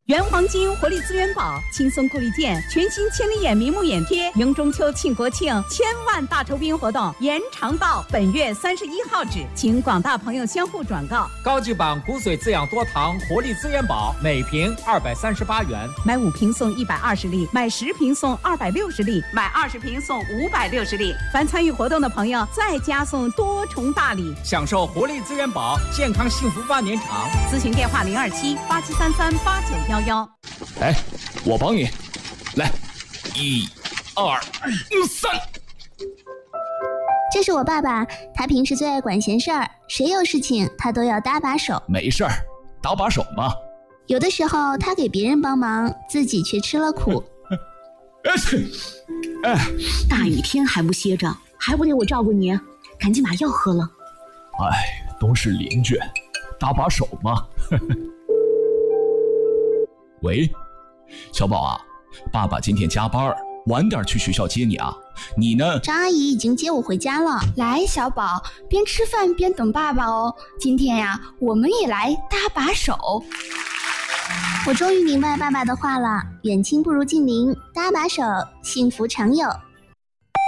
原黄金活力资源宝，轻松酷力健，全新千里眼明目眼贴，迎中秋庆国庆1000万大酬宾活动延长到本月31号止，请广大朋友相互转告。 高级版骨髓滋养多糖活力资源宝，每瓶238元， 买5瓶送120粒，买10瓶送260粒，买20瓶送560粒。凡参与活动的朋友，再加送多重大礼， 享受活力资源宝，健康幸福万年长。 咨询电话027-8733-8911。 哎，我帮你，来，1、2、3。 这是我爸爸，他平时最爱管闲事儿，谁有事情他都要搭把手。 没事儿，搭把手嘛。 有的时候他给别人帮忙，自己却吃了苦。 大雨天还不歇着，还不得我照顾你？赶紧把药喝了。 哎，都是邻居，搭把手嘛。喂，小宝啊，爸爸今天加班，晚点去学校接你啊。你呢？ 张阿姨已经接我回家了。 来，小宝，边吃饭边等爸爸哦。今天呀，我们也来搭把手。 我终于明白爸爸的话了，远亲不如近邻，搭把手，幸福常有。